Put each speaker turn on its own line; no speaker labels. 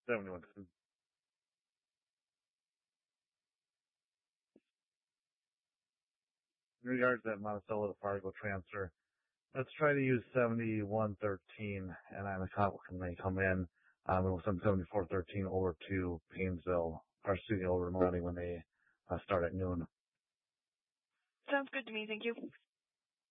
71. In regards to that Monticello to Fargo transfer, let's try to use 7113, and I'm a cop when they come in. We'll send 7413 over to Paynesville, or excuse me, over to Monty when they start at noon.
Sounds good to me. Thank you.